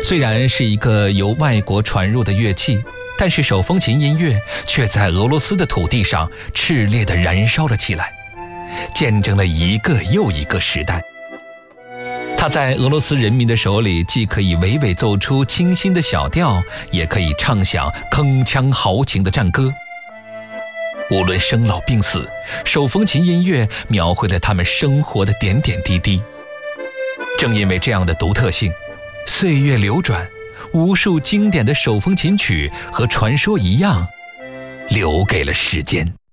虽然是一个由外国传入的乐器，但是手风琴音乐却在俄罗斯的土地上炽烈地燃烧了起来，见证了一个又一个时代。它在俄罗斯人民的手里，既可以娓娓奏出清新的小调，也可以唱响铿锵豪情的战歌。无论生老病死，手风琴音乐描绘了他们生活的点点滴滴。正因为这样的独特性，岁月流转，无数经典的手风琴曲和传说一样，留给了时间。